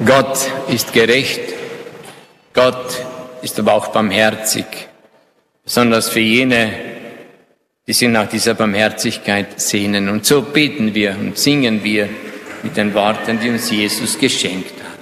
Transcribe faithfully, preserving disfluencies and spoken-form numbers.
Gott ist gerecht, Gott ist aber auch barmherzig, besonders für jene, die sich nach dieser Barmherzigkeit sehnen. Und so beten wir und singen wir mit den Worten, die uns Jesus geschenkt hat.